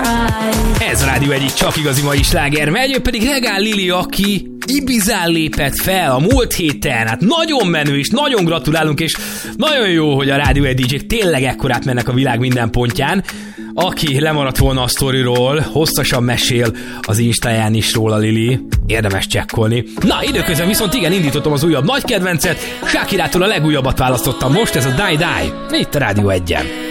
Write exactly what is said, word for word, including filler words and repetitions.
Ez a Rádió egyik csak igazi mai sláger megy, ő pedig Regál Lili, aki Ibizán lépett fel a múlt héten. Hát nagyon menő és nagyon gratulálunk, és nagyon jó, hogy a Rádió egy dé jék tényleg ekkorát mennek a világ minden pontján. Aki lemaradt volna a sztoriról, hosszasan mesél az Instáján is róla Lili. Érdemes csekkolni. Na, időközben viszont igen, indítottam az újabb nagy kedvencet. Shakirától a legújabbat választottam most, ez a Die Die. Itt a Rádió egyen.